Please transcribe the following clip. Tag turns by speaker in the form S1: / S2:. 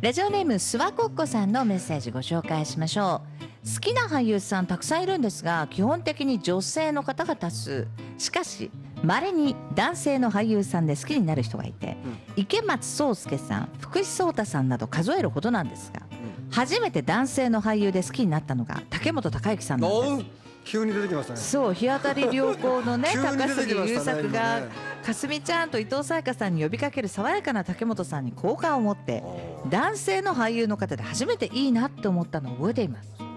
S1: ラジオネームスワコッコさんのメッセージご紹介しましょう。好きな俳優さんたくさんいるんですが、基本的に女性の方が多数。しかし稀に男性の俳優さんで好きになる人がいて、池松壮亮さん、福士蒼汰さんなど数えるほどなんですが、初めて男性の俳優で好きになったのが竹本孝之さんなんです。
S2: 急に出てきましたね。
S1: そう、日当たり良好のね
S2: 急に
S1: 高
S2: 出てきま
S1: 杉
S2: したね
S1: 優作が
S2: 今ね
S1: かすみちゃんと伊藤沙耶香さんに呼びかける爽やかな竹本さんに好感を持って、男性の俳優の方で初めていいなって思ったのを覚えています。